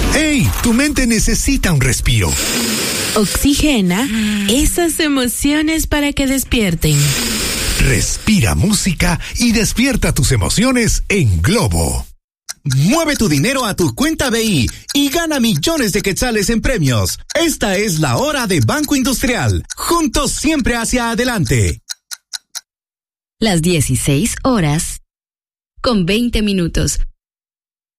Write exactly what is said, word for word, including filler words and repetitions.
¡Ey! Tu mente necesita un respiro. Oxigena esas emociones para que despierten. Respira música y despierta tus emociones en Globo. Mueve tu dinero a tu cuenta B I y gana millones de quetzales en premios. Esta es la hora de Banco Industrial. Juntos siempre hacia adelante. Las dieciséis horas con veinte minutos.